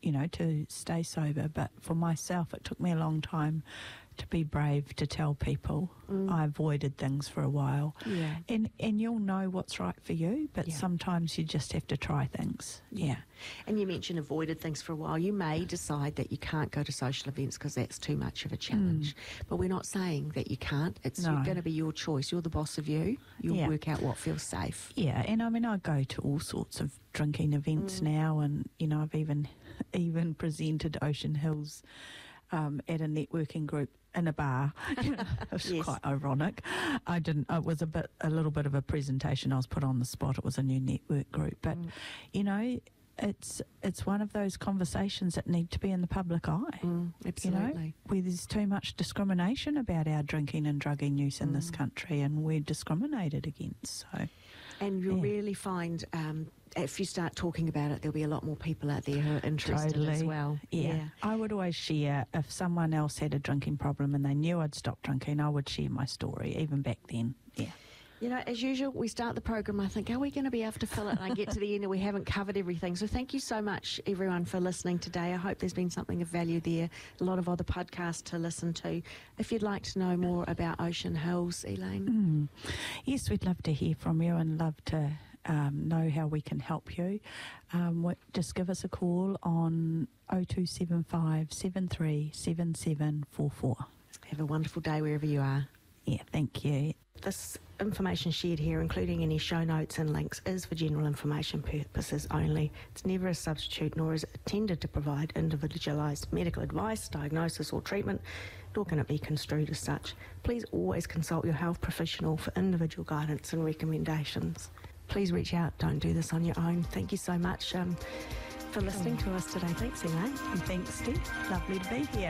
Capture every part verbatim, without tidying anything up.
you know, to stay sober. But for myself, it took me a long time to be brave to tell people. Mm. I avoided things for a while. Yeah. And and you'll know what's right for you, but Yeah. sometimes you just have to try things. Yeah. And you mentioned avoided things for a while. You may decide that you can't go to social events because that's too much of a challenge. But we're not saying that you can't. It's No. going to be your choice. You're the boss of you. You'll Yeah. work out what feels safe. Yeah, and I mean, I go to all sorts of drinking events Mm. now, and you know, I've even even presented Ocean Hills um, at a networking group in a bar. It was Yes. quite ironic. I didn't. It was a bit, a little bit of a presentation. I was put on the spot. It was a new network group, but Mm. you know, it's it's one of those conversations that need to be in the public eye. Mm, You absolutely. know, where there's too much discrimination about our drinking and drugging use in this Mm. country, and we're discriminated against. So. And you'll Yeah. really find um, if you start talking about it, there'll be a lot more people out there who are interested Totally. as well. Yeah. I would always share, if someone else had a drinking problem and they knew I'd stopped drinking, I would share my story, even back then. Yeah. You know, as usual, we start the program, I think, are we going to be able to fill it? And I get to the end and we haven't covered everything. So thank you so much, everyone, for listening today. I hope there's been something of value there, a lot of other podcasts to listen to. If you'd like to know more about Ocean Hills, Elaine. Mm. Yes, we'd love to hear from you and love to um, know how we can help you. Um, what, just give us a call on oh two seven five, seven three seven seven four four. Have a wonderful day wherever you are. Yeah, thank you. This information shared here, including any show notes and links, is for general information purposes only. It's never a substitute, nor is it intended to provide individualised medical advice, diagnosis or treatment, nor can it be construed as such. Please always consult your health professional for individual guidance and recommendations. Please reach out. Don't do this on your own. Thank you so much um, for listening to us today. Thanks, Elaine. And thanks, Steve. Lovely to be here.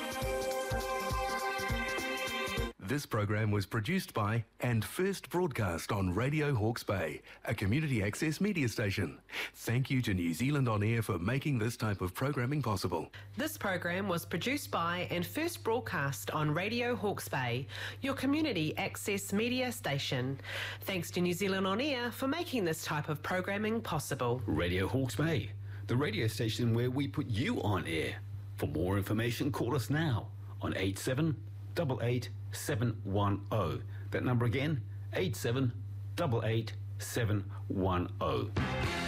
This program was produced by and first broadcast on Radio Hawke's Bay, a community access media station. Thank you to New Zealand On Air for making this type of programming possible. This program was produced by and first broadcast on Radio Hawke's Bay, your community access media station. Thanks to New Zealand On Air for making this type of programming possible. Radio Hawke's Bay, the radio station where we put you on air. For more information, call us now on eight seven eight eight seven one zero. That number again, eight seven eight eight seven one zero.